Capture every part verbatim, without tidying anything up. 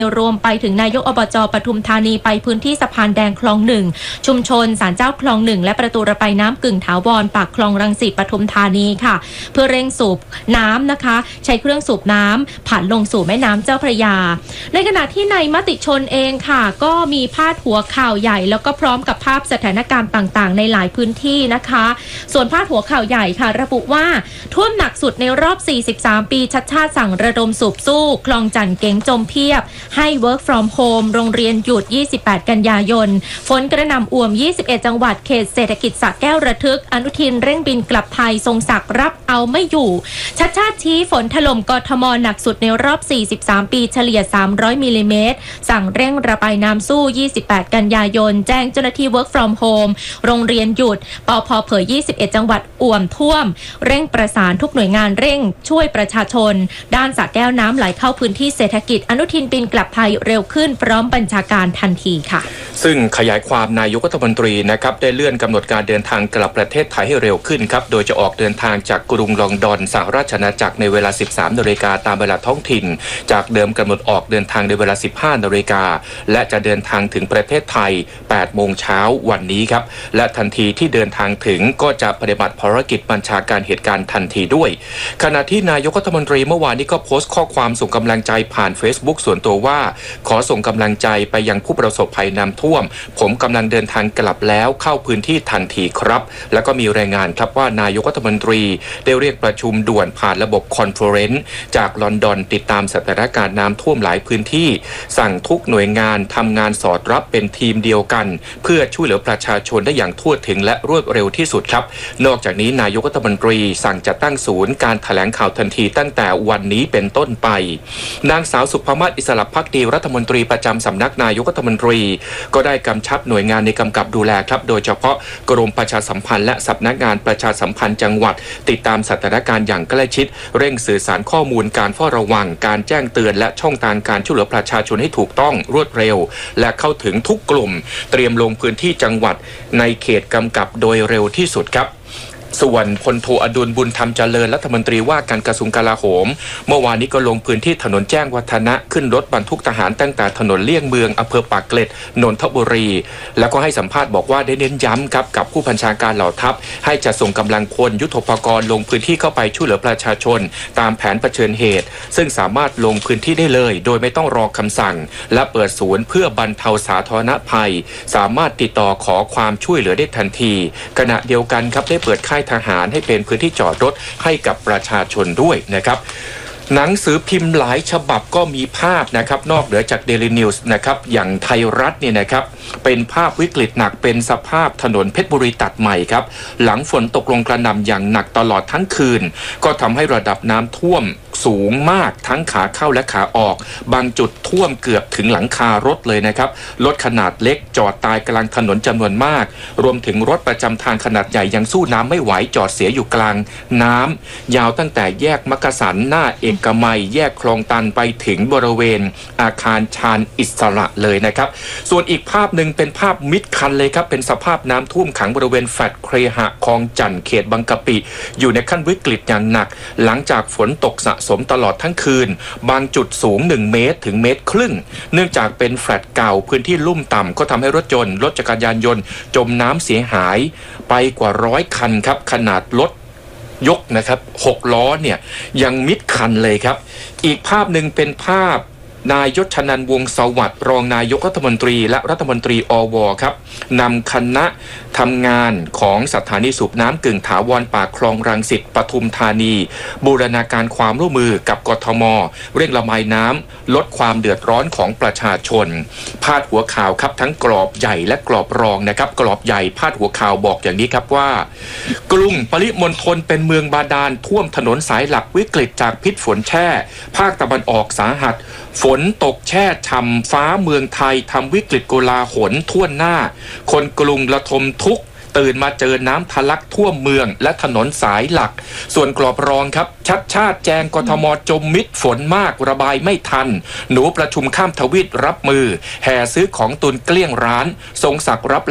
รวมไปถึงนายกอบจ.ปทุมธานีไปพื้นที่สะพานแดงคลองหนึ่งชุมชนศาลเจ้าคลองหนึ่งและประตูระบายน้ำกึ่งถาวรปากคลองรังสิตปทุมธานีค่ะเพื่อเร่งสูบน้ำนะคะใช้เครื่องสูบน้ำผ่านลงสู่แม่น้ำเจ้าพระยาในขณะที่ในมติชนเองค่ะก็มีพาดหัวข่าวใหญ่แล้วก็พร้อมกับภาพสถานการณ์ต่างๆในหลายพื้นที่นะคะส่วนพาดหัวข่าวใหญ่ค่ะระบุว่าท่วมหนักสุดในรอบสี่สิบสามปีชัดชาติสั่งระดมสูบสู้คลองจันเก๋งจมเพียบให้ work from home โรงเรียนหยุดยี่สิบแปดกันยายนฝนกระหน่ำอ่วมยี่สิบเอ็ดจังหวัดเขตเศรษฐกิจสระแก้วระทึกอนุทินเร่งบินกลับไทยทรงศักดิ์รับเอาไม่อยู่ชัดชาติชี้ฝนถล่มกทมหนักสุดในรอบสี่สิบสามปีเฉลี่ยสามร้อยมิลลิเมตรสั่งเร่งระบายน้ำสู้ยี่สิบแปดกันยายนแจ้งเจ้าหน้าที่ work from home โรงเรียนหยุดปพเผยยี่สิบเอ็ดจังหวัดอ่วมท่วมเร่งประสานทุกหน่วยงานเร่งช่วยประชาชนด้านสระแก้วน้ำไหลเข้าพื้นที่เศรษฐกิจอนุทินบินกลับไทยเร็วขึ้นพร้อมบัญชาการทันทีค่ะซึ่งขยายความนายกรัฐมนตรีนะครับได้เลื่อนกำหนดการเดินทางกลับประเทศไทยให้เร็วขึ้นครับโดยจะออกเดินทางจากกรุงลอนดอนสหราชอาณาจักรในเวลา สิบสามนาฬิกาตามเวลาท้องถิ่นจากเดิมกำหนดออกเดินทางในเวลา สิบห้านาฬิกาและจะเดินทางถึงประเทศไทย แปดโมงเช้าวันนี้ครับและทันทีที่เดินทางถึงก็จะปฏิบัติภารกิจบัญชาการเหตุการณ์ทันทีด้วยขณะที่นายกรัฐมนตรีเมื่อวานนี้ก็โพสต์ข้อความส่งกำลังใจผ่าน Facebook ส่วนตัวว่าขอส่งกำลังใจไปยังผู้ประสบภัยน้ำท่วมผมกำลังเดินทางกลับแล้วเข้าพื้นที่ทันทีครับแล้วก็มีรายงานครับว่านายกรัฐมนตรีได้เรียกประชุมด่วนผ่านระบบคอนเฟอเรนซ์จากลอนดอนติดตามสถานการณ์น้ำท่วมหลายพื้นที่สั่งทุกหน่วยงานทำงานสอดรับเป็นทีมเดียวกันเพื่อช่วยเหลือประชาชนได้อย่างทั่วถึงและรวดเร็วที่สุดครับนอกจากนี้นายกรัฐมนตรีสั่งจัดตั้งศูนย์การแถลงข่าวทันทีตั้งแต่วันนี้เป็นต้นไปนางสาวสุภมาศอิสระภักดีรัฐมนตรีประจำสำนักนายกรัฐมนตรีก็ได้กำชับหน่วยงานในกำกับดูแลครับโดยเฉพาะกรมประชาสัมพันธ์และสำนักงานประชาสัมพันธ์จังหวัดติดตามสถานการณ์อย่างใกล้ชิดเร่งสื่อสารข้อมูลการเฝ้าระวังการแจ้งเตือนและช่องทางการช่วยเหลือประชาชนให้ถูกต้องรวดเร็วและเข้าถึงทุกกลุ่มเตรียมลงพื้นที่จังหวัดในเขตกำกับโดยเร็วที่สุดครับส่วนพลโทอดุลบุญธรรมเจริญรัฐมนตรีว่าการกระทรวงกลาโหมเมื่อวานนี้ก็ลงพื้นที่ถนนแจ้งวัฒนะขึ้นรถบรรทุกทหารตั้งแต่ถนนเลี่ยงเมืองอำเภอปากเกร็ดนนทบุรีแล้วก็ให้สัมภาษณ์บอกว่าได้เน้นย้ำครับกับผู้บัญชาการเหล่าทัพให้จะส่งกำลังพลยุทโธปกรณ์ลงพื้นที่เข้าไปช่วยเหลือประชาชนตามแผนเผชิญเหตุซึ่งสามารถลงพื้นที่ได้เลยโดยไม่ต้องรอคำสั่งและเปิดศูนย์เพื่อบรรเทาสาธารณภัยสามารถติดต่อขอความช่วยเหลือได้ทันทีขณะเดียวกันครับได้เปิดค่ายทหารให้เป็นพื้นที่จอดรถให้กับประชาชนด้วยนะครับหนังสือพิมพ์หลายฉบับก็มีภาพนะครับนอกเหนือจาก Daily News นะครับอย่างไทยรัฐเนี่ยนะครับเป็นภาพวิกฤตหนักเป็นสภาพถนนเพชรบุรีตัดใหม่ครับหลังฝนตกลงกระหน่ำอย่างหนักตลอดทั้งคืนก็ทำให้ระดับน้ำท่วมสูงมากทั้งขาเข้าและขาออกบางจุดท่วมเกือบถึงหลังคารถเลยนะครับรถขนาดเล็กจอดตายกลางถนนจำนวนมากรวมถึงรถประจำทางขนาดใหญ่ยังสู้น้ำไม่ไหวจอดเสียอยู่กลางน้ำยาวตั้งแต่แยกมักกะสันหน้าเอกมัยแยกคลองตันไปถึงบริเวณอาคารชาญอิสระเลยนะครับส่วนอีกภาพหนึ่งเป็นภาพมิดคันเลยครับเป็นสภาพน้ำท่วมขังบริเวณแฟลตเคหะคลองจันทร์เขตบางกะปิอยู่ในขั้นวิกฤตอย่างหนักหลังจากฝนตกสะสมตลอดทั้งคืนบางจุดสูงหนึ่งเมตรถึงเมตรครึ่งเนื่องจากเป็นแฟลตเก่าพื้นที่ลุ่มต่ำก็ทำให้รถยนต์รถจักรยานยนต์จมน้ำเสียหายไปกว่าร้อยคันครับขนาดรถยกนะครับหกล้อเนี่ยยังมิดคันเลยครับอีกภาพหนึ่งเป็นภาพนายยศชนันท์วงศ์สวัสดิ์รองนายกรัฐมนตรีและรัฐมนตรีอวครับนำคณะทำงานของสถานีสูบน้ำกึ่งถาวรปากคลองรังสิตปทุมธานีบูรณาการความร่วมมือกับกทมเร่งระบายน้ำลดความเดือดร้อนของประชาชนพาดหัวข่าวครับทั้งกรอบใหญ่และกรอบรองนะครับกรอบใหญ่พาดหัวข่าวบอกอย่างนี้ครับว่ากรุงปริมณฑลเป็นเมืองบาดาลท่วมถนนสายหลักวิกฤตจากพิษฝนแช่ภาคตะวันออกสาหัสฝนตกแช่ช่ำฟ้าเมืองไทยทำวิกฤตโกลาหลท่วมหน้าคนกรุงระทมทุกข์ตื่นมาเจอน้ำทะลักท่วมเมืองและถนนสายหลักส่วนกรอบรองครับชัดชาติแจงกทมจมมิดฝนมากระบายไม่ทันหนูประชุมข้ามทวีตรับมือแห่ซื้อของตุนเกลี้ยงร้านทรงศักดิ์รับแล้ว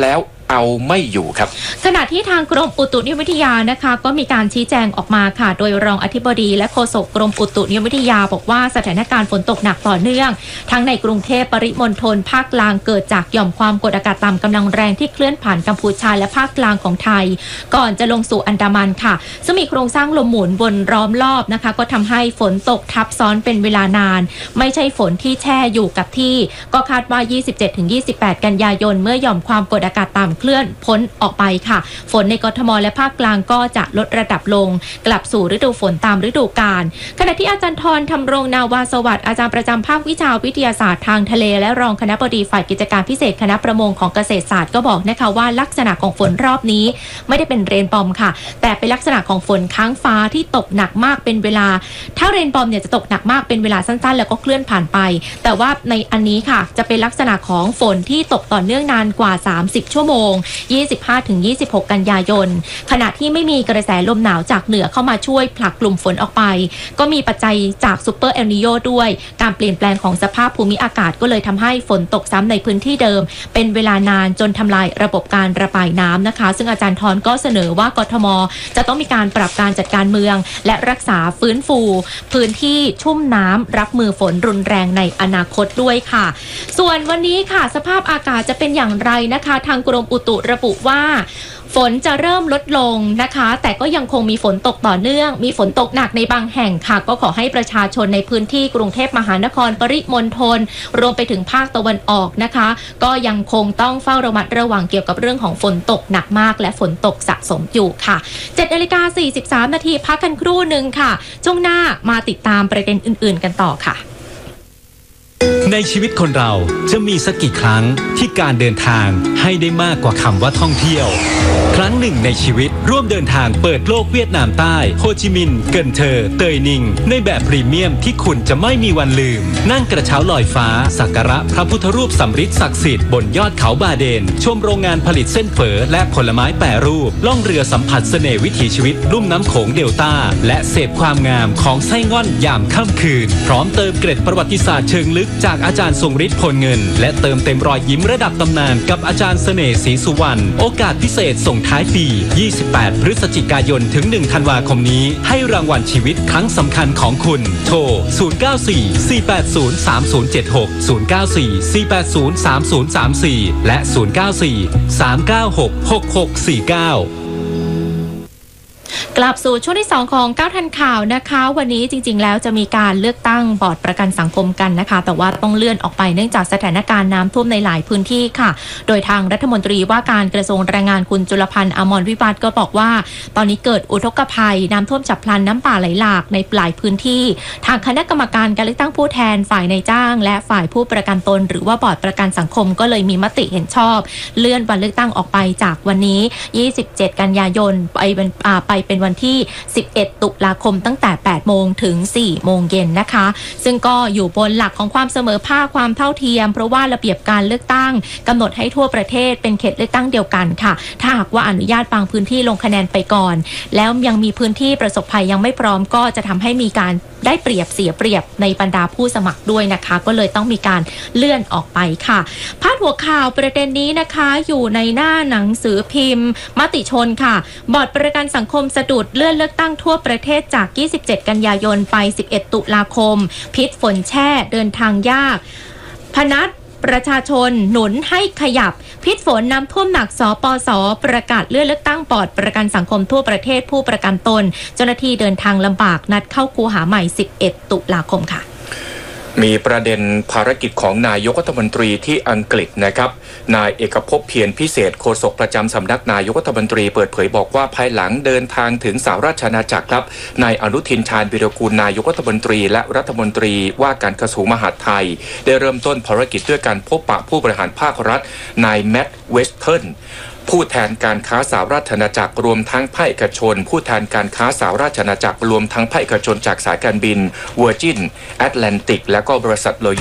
เอาไม่อยู่ครับขณะที่ทางกรมอุตุนิยมวิทยานะคะก็มีการชี้แจงออกมาค่ะโดยรองอธิบดีและโฆษกกรมอุตุนิยมวิทยาบอกว่าสถานการณ์ฝนตกหนักต่อเนื่องทั้งในกรุงเทพปริมณฑลภาคกลางเกิดจากหย่อมความกดอากาศต่ำกำลังแรงที่เคลื่อนผ่านกัมพูชาและภาคกลางของไทยก่อนจะลงสู่อันดามันค่ะซึ่งมีโครงสร้างลมหมุนวนล้อมรอบนะคะก็ทำให้ฝนตกทับซ้อนเป็นเวลานานไม่ใช่ฝนที่แช่อยู่กับที่ก็คาดว่า ยี่สิบเจ็ดถึงยี่สิบแปด กันยายนเมื่อหย่อมความกดอากาศต่ำเคลื่อนพ้นออกไปค่ะฝนในกทมและภาคกลางก็จะลดระดับลงกลับสู่ฤดูฝนตามฤดูกาลขณะที่อาจารย์ธรธำรงนาวาสวัสดิ์อาจารย์ประจำภาควิชาวิทยาศาสตร์ทางทะเลและรองคณบดีฝ่ายกิจการพิเศษคณะประมงของเกษตรศาสตร์ก็บอกนะคะว่าลักษณะของฝนรอบนี้ไม่ได้เป็นเรนบอมค่ะแต่เป็นลักษณะของฝนค้างฟ้าที่ตกหนักมากเป็นเวลาถ้าเรนบอมเนี่ยจะตกหนักมากเป็นเวลาสั้นๆแล้วก็เคลื่อนผ่านไปแต่ว่าในอันนี้ค่ะจะเป็นลักษณะของฝนที่ตกต่อเนื่องนานกว่าสามสิบชั่วโมง ยี่สิบห้าถึงยี่สิบหก กันยายนขณะที่ไม่มีกระแสลมหนาวจากเหนือเข้ามาช่วยผลักกลุ่มฝนออกไปก็มีปัจจัยจากซูเปอร์เอลนิโญด้วยการเปลี่ยนแปลงของสภาพภูมิอากาศก็เลยทำให้ฝนตกซ้ำในพื้นที่เดิมเป็นเวลานานจนทำลายระบบการระบายน้ำนะคะซึ่งอาจารย์ธรก็เสนอว่ากทมจะต้องมีการปรับการจัดการเมืองและรักษาฟื้นฟูพื้นที่ชุ่มน้ำรับมือฝนรุนแรงในอนาคตด้วยค่ะส่วนวันนี้ค่ะสภาพอากาศจะเป็นอย่างไรนะคะทางกรมอุตุระบุว่าฝนจะเริ่มลดลงนะคะแต่ก็ยังคงมีฝนตกต่อเนื่องมีฝนตกหนักในบางแห่งค่ะก็ขอให้ประชาชนในพื้นที่กรุงเทพมหานครปริมณฑลรวมไปถึงภาคตะวันออกนะคะก็ยังคงต้องเฝ้าระมัดระวังเกี่ยวกับเรื่องของฝนตกหนักมากและฝนตกสะสมอยู่ค่ะ เจ็ดนาฬิกาสี่สิบสาม นาทีพักกันครู่นึงค่ะช่วงหน้ามาติดตามประเด็นอื่นๆกันต่อค่ะในชีวิตคนเราจะมีสักกี่ครั้งที่การเดินทางให้ได้มากกว่าคำว่าท่องเที่ยวครั้งหนึ่งในชีวิตร่วมเดินทางเปิดโลกเวียดนามใต้โฮจิมินห์เกินเทอเตยนิงในแบบพรีเมียมที่คุณจะไม่มีวันลืมนั่งกระเช้าลอยฟ้าสักการะพระพุทธรูปสำริดศักดิ์สิทธิ์บนยอดเขาบาเดนชมโรงงานผลิตเส้นเฝอและผลไม้แปรรูปล่องเรือสัมผัสเสน่ห์วิถีชีวิตลุ่มน้ำโขงเดลต้าและเสพความงามของไส้ง่อนยามค่ำคืนพร้อมเติมเกร็ดประวัติศาสตร์เชิงลึกจากอาจารย์ทรงฤทธิ์พลเงินและเติมเต็มรอยยิ้มระดับตำนานกับอาจารย์เสน่ห์ศรีสุวรรณโอกาสพิเศษส่งท้ายปียี่สิบแปดพฤศจิกายนถึงหนึ่งธันวาคมนี้ให้รางวัลชีวิตครั้งสำคัญของคุณโทรศูนย์ เก้า สี่ สี่ แปด ศูนย์ สาม ศูนย์ เจ็ด หก ศูนย์ เก้า สี่ สี่ แปด ศูนย์ สาม ศูนย์ สาม สี่และศูนย์ เก้า สี่ สาม เก้า หก หก หก สี่ เก้ากลับสู่ช่วงที่สองของเก้าทันข่าวนะคะวันนี้จริงๆแล้วจะมีการเลือกตั้งบอร์ดประกันสังคมกันนะคะแต่ว่าต้องเลื่อนออกไปเนื่องจากสถานการณ์น้ำท่วมในหลายพื้นที่ค่ะโดยทางรัฐมนตรีว่าการกระทรวงแรงงานคุณจุลพันธ์อมรวิวัฒน์ก็บอกว่าตอนนี้เกิดอุทกภัยน้ำท่วมฉับพลันน้ำป่าไหลหลากในหลายพื้นที่ทางคณะกรรมการการเลือกตั้งผู้แทนฝ่ายนายจ้างและฝ่ายผู้ประกันตนหรือว่าบอร์ดประกันสังคมก็เลยมีมติเห็นชอบเลื่อนวันเลือกตั้งออกไปจากวันนี้ยี่สิบเจ็ดกันยายนไปเป็นไปเป็นวันที่สิบเอ็ดตุลาคมตั้งแต่แปดโมงถึงสี่โมงเย็นนะคะซึ่งก็อยู่บนหลักของความเสมอภาคความเท่าเทียมเพราะว่าระเบียบการเลือกตั้งกำหนดให้ทั่วประเทศเป็นเขตเลือกตั้งเดียวกันค่ะถ้าหากว่าอนุญาตบางพื้นที่ลงคะแนนไปก่อนแล้วยังมีพื้นที่ประสบภัยยังไม่พร้อมก็จะทำให้มีการได้เปรียบเสียเปรียบในบรรดาผู้สมัครด้วยนะคะก็เลยต้องมีการเลื่อนออกไปค่ะพาดหัวข่าวประเด็นนี้นะคะอยู่ในหน้าหนังสือพิมพ์มติชนค่ะบอร์ดประกันสังคมสะดุดเลื่อนเลือกตั้งทั่วประเทศจากยี่สิบเจ็ดกันยายนไปสิบเอ็ดตุลาคมพิษฝนแช่เดินทางยากพนัสประชาชนหนุนให้ขยับพิษฝนน้ำท่วมหนักสปส.ประกาศเลื่อนเลือกตั้งบอร์ดประกันสังคมทั่วประเทศผู้ประกันตนเจ้าหน้าที่เดินทางลำบากนัดเข้าคูหาใหม่สิบเอ็ดตุลาคมค่ะมีประเด็นภารกิจของนายกรัฐมนตรีที่อังกฤษนะครับนายเอกภพเพียรพิเศษโฆษกประจำสำนักนายกรัฐมนตรีเปิดเผยบอกว่าภายหลังเดินทางถึงสหราชอาณาจักรครับนายอนุทินชาญวิรากูลนายกรัฐมนตรีและรัฐมนตรีว่าการกระทรวงมหาดไทยได้เริ่มต้นภารกิจด้วยการพบปะผู้บริหารภาครัฐนายแมตต์เวสเทิร์นผู้แทนการค้าสหราชอาณาจักรรวมทั้งภาคเอกชนผู้แทนการค้าสหราชอาณาจักรรวมทั้งภาคเอกชนจากสายการบิน Virgin Atlantic และก็บริษัท Royal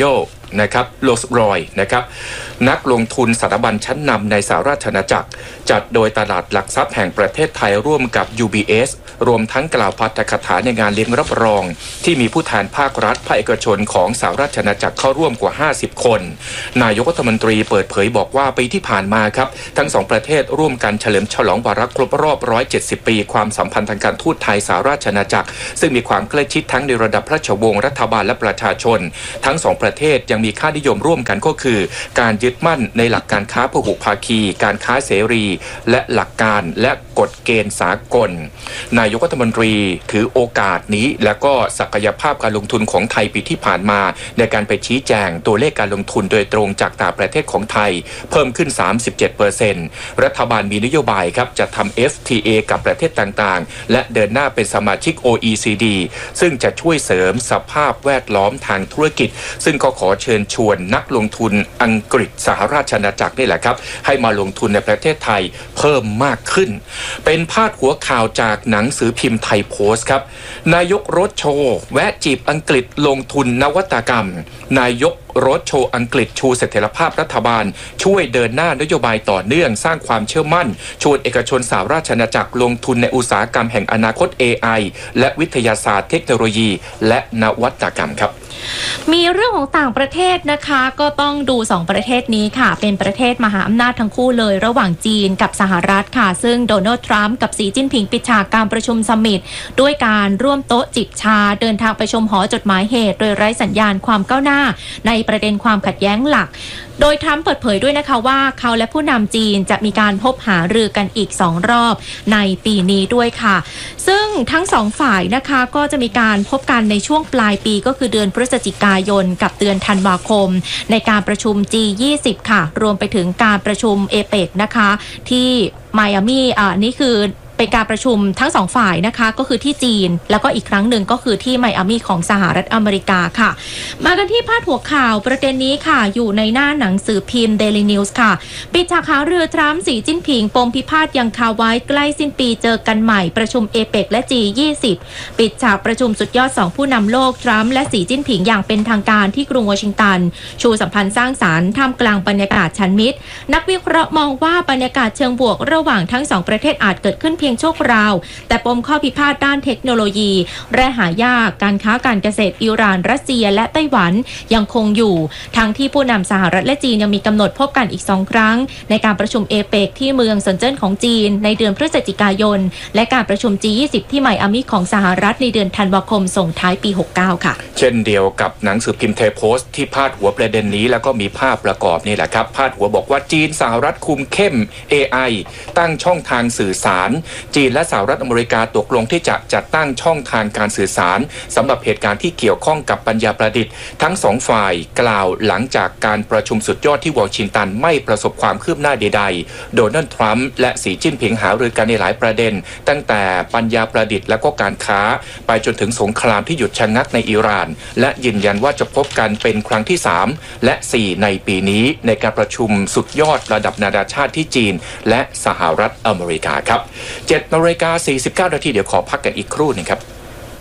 นะครับโรลส์รอยซ์นะครับนักลงทุนสถาบันชั้นนำในสหราชอาณาจักรจัดโดยตลาดหลักทรัพย์แห่งประเทศไทยร่วมกับ ยู บี เอส รวมทั้งกล่าวปาฐกถาในงานเลี้ยงรับรองที่มีผู้แทนภาครัฐภาคเอกชนของสหราชอาณาจักรเข้าร่วมกว่าห้าสิบคนนายกรัฐมนตรีเปิดเผยบอกว่าปีที่ผ่านมาครับทั้งสองประเทศร่วมกันเฉลิมฉลองวาระครบรอบหนึ่งร้อยเจ็ดสิบปีความสัมพันธ์ทางการทูตไทยสหราชอาณาจักรซึ่งมีความใกล้ชิดทั้งในระดับพระราชวงศ์รัฐบาลและประชาชนทั้งสองประเทศยังมีค่านิยมร่วมกันก็คือการยึดมั่นในหลักการค้าพหุภาคีการค้าเสรีและหลักการและกฎเกณฑ์สากลนายกรัฐมนตรีถือโอกาสนี้และก็ศักยภาพการลงทุนของไทยปีที่ผ่านมาในการไปชี้แจงตัวเลขการลงทุนโดยตรงจากต่างประเทศของไทยเพิ่มขึ้น สามสิบเจ็ดเปอร์เซ็นต์ รัฐบาลมีนโยบายครับจะทำ เอฟ ที เอ กับประเทศต่างๆและเดินหน้าเป็นสมาชิก โอ อี ซี ดี ซึ่งจะช่วยเสริมสภาพแวดล้อมทางธุรกิจซึ่งก็ขอเชิญชวนนักลงทุนอังกฤษสหราชอาณาจักรนี่แหละครับให้มาลงทุนในประเทศไทยเพิ่มมากขึ้นเป็นพาดหัวข่าวจากหนังสือพิมพ์ไทยโพสต์ครับนายกรถโชว์แวะจีบอังกฤษลงทุนนวัตกรรมนายกรถโชว์อังกฤษชูเสถียรภาพรัฐบาลช่วยเดินหน้านโยบายต่อเนื่องสร้างความเชื่อมั่นชวนเอกชนสหราชอาณาจักรลงทุนในอุตสาหกรรมแห่งอนาคต เอ ไอ และวิทยาศาสตร์เทคโนโลยีและนวัตกรรมครับมีเรื่องของต่างประเทศนะคะก็ต้องดูสองประเทศนี้ค่ะเป็นประเทศมหาอำนาจทั้งคู่เลยระหว่างจีนกับสหรัฐค่ะซึ่งโดนัลด์ทรัมป์กับสีจิ้นผิงปิดฉากการประชุมซัมมิตด้วยการร่วมโต๊ะจิบชาเดินทางไปชมหอจดหมายเหตุโดยไร้สัญญาณความก้าวหน้าในประเด็นความขัดแย้งหลักโดยทรัมป์เปิดเผยด้วยนะคะว่าเขาและผู้นำจีนจะมีการพบหารือกันอีกสองรอบในปีนี้ด้วยค่ะซึ่งทั้งสองฝ่ายนะคะก็จะมีการพบกันในช่วงปลายปีก็คือเดือนพฤศจิกายนกับเดือนธันวาคมในการประชุม จี ยี่สิบ ค่ะรวมไปถึงการประชุม เอ เปก นะคะที่ไมอามี่อ่านี่คือเป็นการประชุมทั้งสองฝ่ายนะคะก็คือที่จีนแล้วก็อีกครั้งหนึ่งก็คือที่ไมอามี่ของสหรัฐอเมริกาค่ะมากันที่พาดหัวข่าวประเด็นนี้ค่ะอยู่ในหน้าหนังสือพิมพ์ Daily News ค่ะปิดฉากหารือทรัมป์สีจิ้นผิงปมพิพาทยังคาไว้ใกล้สิ้นปีเจอกันใหม่ประชุม เอ เปก และ จี ยี่สิบ ปิดฉากประชุมสุดยอดสองผู้นำโลกทรัมป์และสีจิ้นผิงอย่างเป็นทางการที่กรุงวอชิงตันชูสัมพันธ์สร้างสรรค์ท่ามกลางบรรยากาศชันมิตรนักวิเคราะห์มองว่าบรรยากาศเชิงบวกระหว่างทั้งสองประเทศอาจเกิดขึ้นเพียงชั่วคราวแต่ปมข้อพิพาทด้านเทคโนโลยีแร่หายากการค้าการเกษตรอิหร่านรัสเซียและไต้หวันยังคงอยู่ทั้งที่ผู้นำสหรัฐและจีนยังมีกำหนดพบกันอีกสองครั้งในการประชุม เอ เปก ที่เมืองเซินเจิ้นของจีนในเดือนพฤศจิกายนและการประชุม จี ยี่สิบ ที่ไมอามี่ของสหรัฐในเดือนธันวาคมส่งท้ายปีหกสิบเก้าค่ะเช่นเดียวกับหนังสือพิมพ์ไทยโพสต์ที่พาดหัวประเด็นนี้แล้วก็มีภาพประกอบนี่แหละครับพาดหัวบอกว่าจีนสหรัฐคุมเข้ม เอ ไอ ตั้งช่องทางสื่อสารจีนและสหรัฐอเมริกาตกลงที่จะจัดตั้งช่องทางการสื่อสารสำหรับเหตุการณ์ที่เกี่ยวข้องกับปัญญาประดิษฐ์ทั้งสองฝ่ายกล่าวหลังจากการประชุมสุดยอดที่วอชิงตันไม่ประสบความคืบหน้าใดๆโดนัลด์ทรัมป์และสีจิ้นผิงหารือกันในหลายประเด็นตั้งแต่ปัญญาประดิษฐ์และก็การค้าไปจนถึงสงครามที่หยุดชะงักในอิหร่านและยืนยันว่าจะพบกันเป็นครั้งที่สามและสี่ในปีนี้ในการประชุมสุดยอดระดับนานาชาติที่จีนและสหรัฐอเมริกาครับ เจ็ดนาฬิกาสี่สิบเก้านาทีเดี๋ยวขอพักกันอีกครู่นึงครับ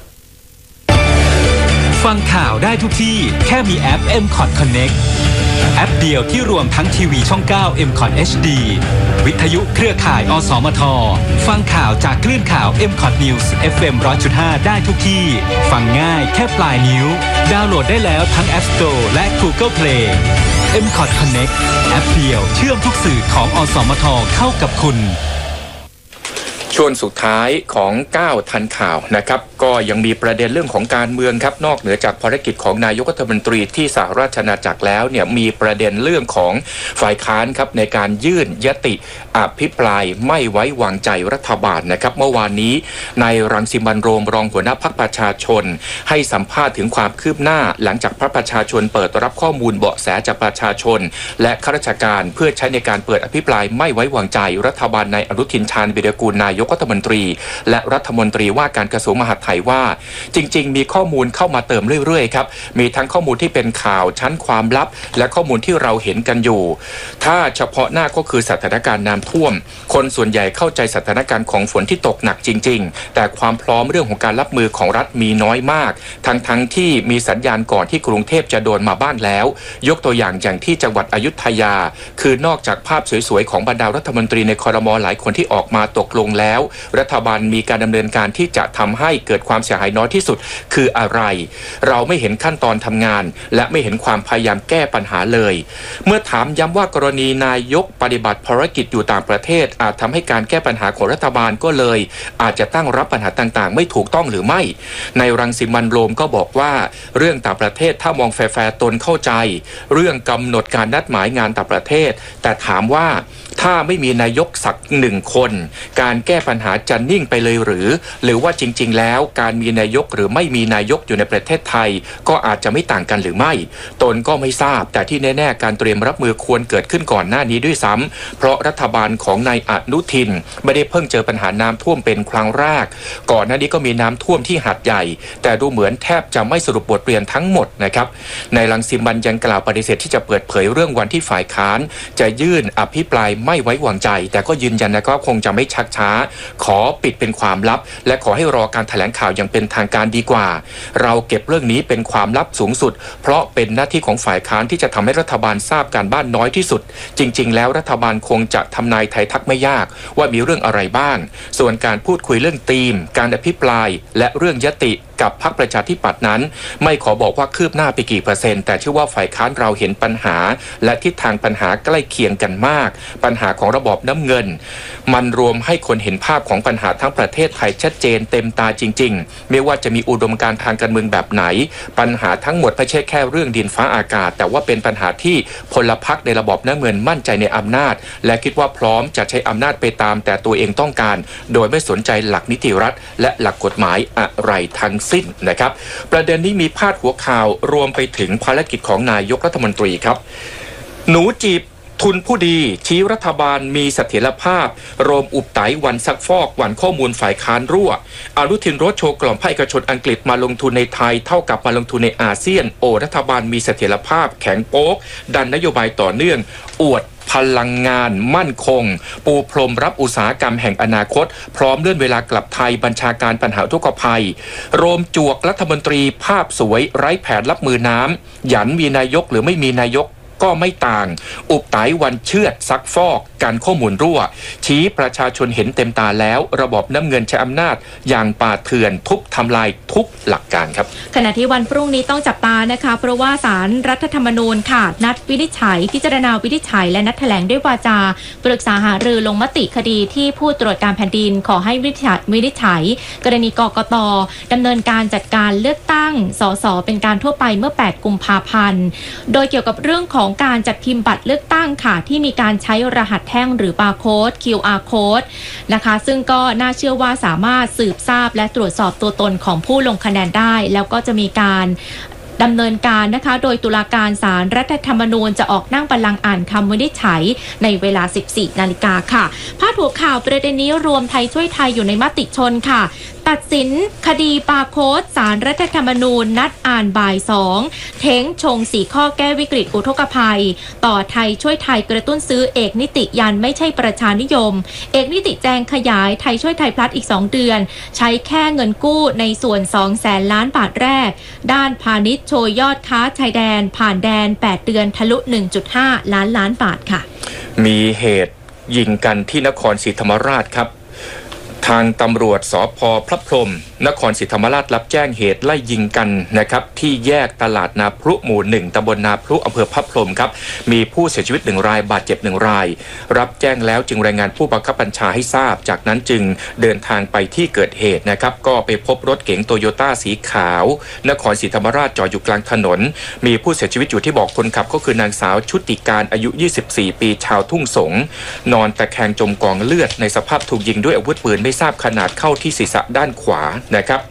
ฟังข่าวได้ทุกที่แค่มีแอป เอ็ม คอท Connect แอปเดียวที่รวมทั้งทีวีช่องเก้า เอ็ม คอท เอช ดี วิทยุเครือข่าย อสมท ฟังข่าวจากคลื่นข่าว เอ็ม คอท News เอฟ เอ็ม หนึ่งร้อยจุดห้า ได้ทุกที่ฟังง่ายแค่ปลายนิ้วดาวน์โหลดได้แล้วทั้ง App Store และ Google Play เอ็ม คอท Connect แอปเดียวเชื่อมทุกสื่อของอสมทเข้ากับคุณช่วงสุดท้ายของเก้าทันข่าวนะครับก็ยังมีประเด็นเรื่องของการเมืองครับนอกเหนือจากภารกิจของนายกรัฐมนตรีที่สหราชอาณาจักรแล้วเนี่ยมีประเด็นเรื่องของฝ่ายค้านครับในการยื่นยติอภิปรายไม่ไว้วางใจรัฐบาลนะครับเมื่อวานนี้นายรังสิมันต์โรมรองหัวหน้าพรรคประชาชนให้สัมภาษณ์ถึงความคืบหน้าหลังจากพรรคประชาชนเปิดรับข้อมูลเบาะแสจากประชาชนและข้าราชการเพื่อใช้ในการเปิดอภิปรายไม่ไว้วางใจรัฐบาลนายอนุทินชาญวิรากูลนายกรัฐมนตรีและรัฐมนตรีว่าการกระทรวงมหาดไทยไทยว่าจริงๆมีข้อมูลเข้ามาเติมเรื่อยๆครับมีทั้งข้อมูลที่เป็นข่าวชั้นความลับและข้อมูลที่เราเห็นกันอยู่ถ้าเฉพาะหน้าก็คือสถานการณ์น้ำท่วมคนส่วนใหญ่เข้าใจสถานการณ์ของฝนที่ตกหนักจริงๆแต่ความพร้อมเรื่องของการรับมือของรัฐมีน้อยมากทั้งๆที่มีสัญญาณก่อนที่กรุงเทพจะโดนมาบ้างแล้วยกตัวอย่างอย่างที่จังหวัดอยุธยาคือนอกจากภาพสวยๆของบรรดารัฐมนตรีในครม.หลายคนที่ออกมาตกลงแล้วรัฐบาลมีการดำเนินการที่จะทำให้เกิดความเสียหายน้อยที่สุดคืออะไรเราไม่เห็นขั้นตอนทำงานและไม่เห็นความพยายามแก้ปัญหาเลยเมื่อถามย้ำว่ากรณีนายกปฏิบัติภารกิจอยู่ต่างประเทศอาจทำให้การแก้ปัญหาของรัฐบาลก็เลยอาจจะตั้งรับปัญหาต่างๆไม่ถูกต้องหรือไม่ในรังสิมันต์โรมก็บอกว่าเรื่องต่างประเทศถ้ามองแฟร์ๆตนเข้าใจเรื่องกำหนดการนัดหมายงานต่างประเทศแต่ถามว่าถ้าไม่มีนายกสักหนึ่งคนการแก้ปัญหาจะนิ่งไปเลยหรือหรือว่าจริงๆแล้วการมีนายกหรือไม่มีนายกอยู่ในประเทศไทยก็อาจจะไม่ต่างกันหรือไม่ตนก็ไม่ทราบแต่ที่แน่ๆการเตรียมรับมือควรเกิดขึ้นก่อนหน้านี้ด้วยซ้ำเพราะรัฐบาลของนายอนุทินไม่ได้เพิ่งเจอปัญหาน้ำท่วมเป็นครั้งแรกก่อนหน้านี้ก็มีน้ำท่วมที่หาดใหญ่แต่ดูเหมือนแทบจะไม่สรุปบทเรียนทั้งหมดนะครับในรังสิมันต์ยังกล่าวปฏิเสธที่จะเปิดเผยเรื่องวันที่ฝ่ายค้านจะยื่นอภิปรายไม่ไว้วางใจแต่ก็ยืนยันนะครับคงจะไม่ชักช้าขอปิดเป็นความลับและขอให้รอการแถลงข่าวอย่างเป็นทางการดีกว่าเราเก็บเรื่องนี้เป็นความลับสูงสุดเพราะเป็นหน้าที่ของฝ่ายค้านที่จะทำให้รัฐบาลทราบการบ้านน้อยที่สุดจริงๆแล้วรัฐบาลคงจะทำนายไทยทักไม่ยากว่ามีเรื่องอะไรบ้างส่วนการพูดคุยเรื่องธีมการอภิปรายและเรื่องยติกับพรรคประชาธิปัตย์นั้นไม่ขอบอกว่าคืบหน้าไปกี่เปอร์เซ็นต์แต่เชื่อว่าฝ่ายค้านเราเห็นปัญหาและทิศทางปัญหาใกล้เคียงกันมากปัญหาของระบอบน้ำเงินมันรวมให้คนเห็นภาพของปัญหาทั้งประเทศไทยชัดเจนเต็มตาจริงๆไม่ว่าจะมีอุดมการณ์ทางการเมืองแบบไหนปัญหาทั้งหมดไม่ใช่แค่เรื่องดินฟ้าอากาศแต่ว่าเป็นปัญหาที่พลพรรคในระบอบน้ำเงินมั่นใจในอำนาจและคิดว่าพร้อมจะใช้อำนาจไปตามแต่ตัวเองต้องการโดยไม่สนใจหลักนิติรัฐและหลักกฎหมายอะไรทั้งสิ้นนะครับประเด็นนี้มีพาดหัวข่าวรวมไปถึงภารกิจของนายกรัฐมนตรีครับหนูจีบทุนผู้ดีชี้รัฐบาลมีเสถียรภาพโรมอุบไตวันซักฟอกวันข้อมูลฝ่ายค้านรั่วอนุทินโรดโชว์กล่อมภาคเอกชนอังกฤษมาลงทุนในไทยเท่ากับมาลงทุนในอาเซียนโอรัฐบาลมีเสถียรภาพแข็งโป๊กดันนโยบายต่อเนื่องอวดพลังงานมั่นคงปูพรมรับอุตสาหกรรมแห่งอนาคตพร้อมเลื่อนเวลากลับไทยบัญชาการปัญหาอุทกภัยโรมจวกรัฐมนตรีภาพสวยไร้แผนรับมือน้ำหยันมีนายกหรือไม่มีนายกก็ไม่ต่างอุบไตวันเชือดซักฟอกการข้อมูลรั่วชี้ประชาชนเห็นเต็มตาแล้วระบบน้ำเงินใช้อำนาจอย่างป่าเถื่อนทุบทำลายทุกหลักการครับขณะที่วันพรุ่งนี้ต้องจับตานะคะเพราะว่าศาลรัฐธรรมนูญค่ะนัดวินิจฉัยพิจารณาวินิจฉัยและนัดแถลงด้วยวาจาปรึกษาหารือลงมติคดีที่ผู้ตรวจการแผ่นดินขอให้วินิจฉัยกรณีกกต.ดำเนินการจัดการเลือกตั้งสสเป็นการทั่วไปเมื่อแปดกุมภาพันธ์โดยเกี่ยวกับเรื่องของการจัดพิมพ์บัตรเลือกตั้งค่ะที่มีการใช้รหัสแท่งหรือบาร์โค้ด คิว อาร์ Code นะคะซึ่งก็น่าเชื่อว่าสามารถสืบทราบและตรวจสอบตัวตนของผู้ลงคะแนนได้แล้วก็จะมีการดำเนินการนะคะโดยตุลาการศาลรัฐธรรมนูญจะออกนั่งบัลลังก์อ่านคำวินิจฉัยในเวลา สิบสี่ นาฬิกาค่ะพาดหัวข่าวประเด็นนี้รวมไทยช่วยไทยอยู่ในมติชนค่ะตัดสินคดีบาร์โค้ดศาลรัฐธรรมนูญนัดอ่านบ่ายสองเท้งชงสี่ข้อแก้วิกฤตอุทกภัยต่อไทยช่วยไทยกระตุ้นซื้อเอกนิติยันไม่ใช่ประชานิยมเอกนิติแจงขยายไทยช่วยไทยพลัสอีกสองเดือนใช้แค่เงินกู้ในส่วนสองแสนล้านบาทแรกด้านพาณิชย์โชยยอดค้าชายแดนผ่านแดนแปดเดือนทะลุ หนึ่งจุดห้า ล้านล้านบาทค่ะมีเหตุยิงกันที่นครศรีธรรมราชครับทางตำรวจสภ.พระพรหมนครศรีธรรมราชรับแจ้งเหตุไล่ยิงกันนะครับที่แยกตลาดนาพรุหมู่หนึ่งตำบลนาพรุอำเภอพระพรหมครับมีผู้เสียชีวิตหนึ่งรายบาดเจ็บหนึ่งรายรับแจ้งแล้วจึงรายงานผู้บังคับบัญชาให้ทราบจากนั้นจึงเดินทางไปที่เกิดเหตุนะครับก็ไปพบรถเก๋งโตโยต้าสีขาวนครศรีธรรมราชจอดอยู่กลางถนนมีผู้เสียชีวิตอยู่ที่เบาะคนขับก็คือนางสาวชุติการอายุยี่สิบสี่ปีชาวทุ่งสงนอนตะแคงจมกองเลือดในสภาพถูกยิงด้วยอาวุธปืนไม่ทราบขนาดเข้าที่ศีรษะด้านขวานะครับ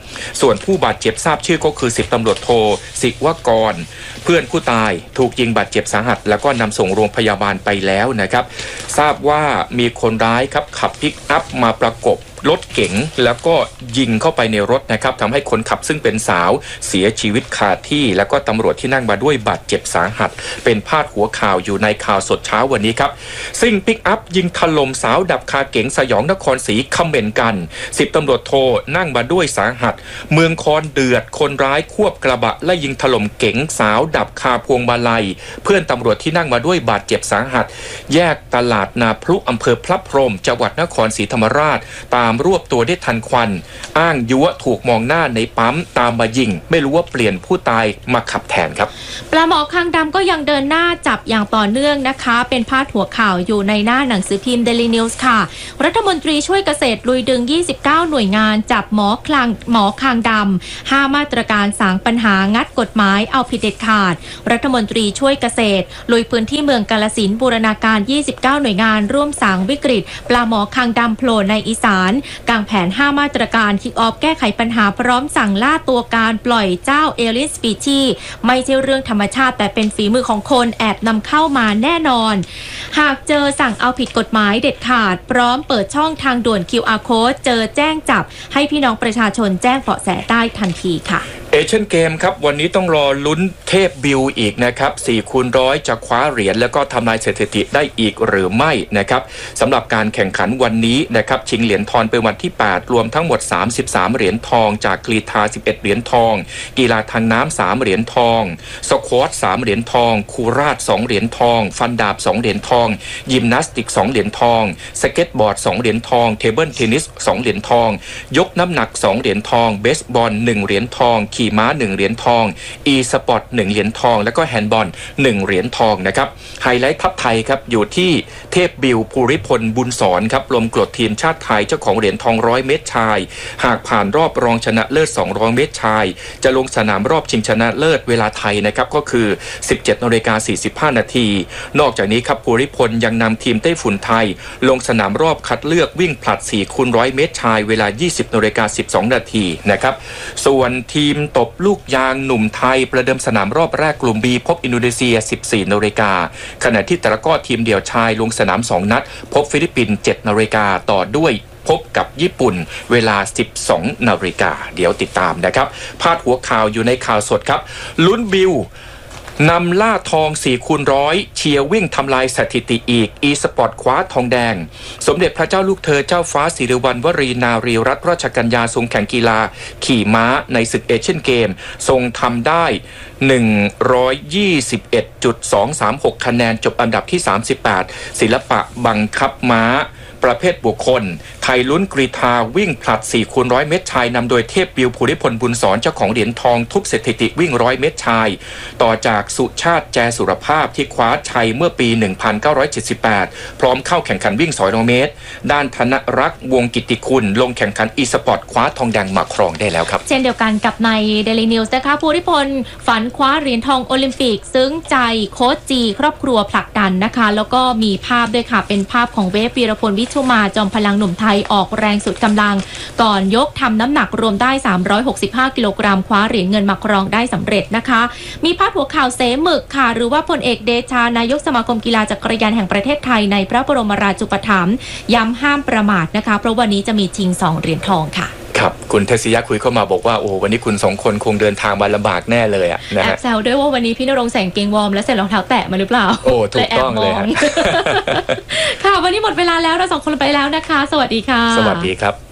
ส่วนผู้บาดเจ็บทราบชื่อก็คือสิบตำรวจโทศิวกรเพื่อนผู้ตายถูกยิงบาดเจ็บสาหัสแล้วก็นำส่งโรงพยาบาลไปแล้วนะครับทราบว่ามีคนร้ายครับขับปิกอัพมาประกบรถเก๋งแล้วก็ยิงเข้าไปในรถนะครับทำให้คนขับซึ่งเป็นสาวเสียชีวิตคาที่แล้วก็ตำรวจที่นั่งมาด้วยบาดเจ็บสาหัสเป็นพาดหัวข่าวอยู่ในข่าวสดเช้าวันนี้ครับซิ่งปิกอัพยิงถล่มสาวดับคาเก๋งสยองนครศรีคำเมนกันสิบตำรวจโทนั่งมาด้วยสาหัสเมืองคอนเดือดคนร้ายควบกระบะไล่ยิงถล่มเก๋งสาวดับคาพวงมาลัยเพื่อนตำรวจที่นั่งมาด้วยบาดเจ็บสาหัสแยกตลาดนาพลุอำเภอพระพรหมจังหวัดนครศรีธรรมราชตามรวบตัวได้ทันควันอ้างยั่วถูกมองหน้าในปั๊มตามมายิงไม่รู้ว่าเปลี่ยนผู้ตายมาขับแทนครับปลาหมอคางดำก็ยังเดินหน้าจับอย่างต่อเนื่องนะคะเป็นพาดหัวข่าวอยู่ในหน้าหนังสือพิมพ์ Daily News ค่ะรัฐมนตรีช่วยเกษตรลุยดึงยี่สิบเก้าหน่วยงานจับหมอคลางหมอคางดำห้ามาตรการสางปัญหางัดกฎหมายเอาผิดเด็ดขาดรัฐมนตรีช่วยเกษตรลุยพื้นที่เมืองกาฬสินธุ์บูรณาการยี่สิบเก้าหน่วยงานร่วมสางวิกฤตปลาหมอคางดำโผล่ในอีสานกางแผนห้ามาตรการคิกออฟแก้ไขปัญหาพร้อมสั่งล่าตัวการปล่อยเจ้าเอลิสสปีชีไม่ใช่เรื่องธรรมชาติแต่เป็นฝีมือของคนแอบนำเข้ามาแน่นอนหากเจอสั่งเอาผิดกฎหมายเด็ดขาดพร้อมเปิดช่องทางด่วน คิว อาร์ Code เจอแจ้งจับให้พี่น้องประชาชนแจ้งเบาะแสได้ทันทีค่ะเอเชียนเกมครับวันนี้ต้องรอลุ้นเทพบิวอีกนะครับสี่คูณร้อยจะคว้าเหรียญแล้วก็ทำลายสถิติได้อีกหรือไม่นะครับสำหรับการแข่งขันวันนี้นะครับชิงเหรียญทองเป็นวันที่แปดรวมทั้งหมดสามสิบสามเหรียญทองจากกรีฑาสิบเอ็ดเหรียญทองกีฬาทางน้ำสามเหรียญทองสควอตสามเหรียญทองคูราชสองเหรียญทองฟันดาบสองเหรียญทองยิมนาสติกสองเหรียญทองสเก็ตบอร์ดสองเหรียญทองเทเบิลเทนนิสสองเหรียญทองยกน้ำหนักสองเหรียญทองเบสบอลหนึ่งเหรียญทองขี่ม้าหนึ่งเหรียญทองอีสปอร์ตหนึ่งเหรียญทองแล้วก็แฮนด์บอลหนึ่งเหรียญทองนะครับไฮไลท์ทัพไทยครับอยู่ที่เทพบิวภูริพลบุญสอนครับลมกรดทีมชาติไทยเจ้าของเหรียญทองร้อยเมตรชายหากผ่านรอบรองชนะเลิศสองร้อยเมตรชายจะลงสนามรอบชิงชนะเลิศเวลาไทยนะครับก็คือ สิบเจ็ดนาฬิกาสี่สิบห้านาทีนอกจากนี้ครับภูริพลยังนำทีมไต้ฝุ่นไทยลงสนามรอบคัดเลือกวิ่งผลัดสี่คูณร้อยเมตรชายเวลา ยี่สิบนาฬิกาสิบสองนาทีนะครับส่วนทีมตบลูกยางหนุ่มไทยประเดิมสนามรอบแรกกลุ่ม B พบอินโดนีเซียสิบสี่นาฬิกาขณะที่ตะกร้อทีมเดี่ยวชายลงสนามสองนัดพบฟิลิปปินส์เจ็ดนาฬิกาต่อด้วยพบกับญี่ปุ่นเวลา สิบสองนาฬิกาเดี๋ยวติดตามนะครับพาดหัวข่าวอยู่ในข่าวสดครับลุ้นบิวนำล่าทองสี่คูณร้อยเชียร์วิ่งทำลายสถิติอีกอีสปอร์ตคว้าทองแดงสมเด็จพระเจ้าลูกเธอเจ้าฟ้าสิริวัณวรีนารีรัตนราชกัญญาทรงแข่งกีฬาขี่ม้าในศึกเอเชียนเกมทรงทำได้ หนึ่งร้อยยี่สิบเอ็ดจุดสองสามหก คะแนนจบอันดับที่สามสิบแปดศิลปะบังคับม้าประเภทบุคคลไทยลุ้นกรีฑาวิ่งผลัดสี่คูณร้อยเมตรชายนำโดยเทพบิวภูริพลบุญสอนเจ้าของเหรียญทองทุบสถิติวิ่งร้อยเมตรชายต่อจากสุชาติแจสุรภาพที่คว้าชัยเมื่อปี หนึ่งพันเก้าร้อยเจ็ดสิบแปด พร้อมเข้าแข่งขันวิ่งสองร้อยเมตรด้านธนรักษ์วงกิตติคุณลงแข่งขันอีสปอร์ตคว้าทองแดงมาครองได้แล้วครับเช่นเดียวกันกับใน Daily News นะคะภูริพลฝันคว้าเหรียญทองโอลิมปิกซึ้งใจโค้ชจีครอบครัวผลักดันนะคะแล้วก็มีภาพด้วยค่ะเป็นภาพของเวฟวีรพลวิชุมาจอมพลังหนุ่มไทยออกแรงสุดกำลังก่อนยกทำน้ำหนักรวมได้สามร้อยหกสิบห้ากิโลกรัมคว้าเหรียญเงินมาครองได้สำเร็จนะคะมีพาดหัวข่าวเสมึกค่ะหรือว่าพลเอกเดชานายกสมาคมกีฬาจักรยานแห่งประเทศไทยในพระบรมราชูปถัมภ์ย้ำห้ามประมาทนะคะเพราะวันนี้จะมีชิงสองเหรียญทองค่ะครับคุณเทศยะคุยเข้ามาบอกว่าโอ้วันนี้คุณสองคนคงเดินทางมาลำบากแน่เลยอ่ะนะฮะแอบแซวด้วยว่าวันนี้พี่ณรงค์ใส่กางเกงวอร์มและใส่รองเท้าแตะมาหรือเปล่าโอ้ถูกต้องเลยค่ะวันนี้หมดเวลาแล้วเราสองคนไปแล้วนะคะสวัสดีค่ะสวัสดีครับ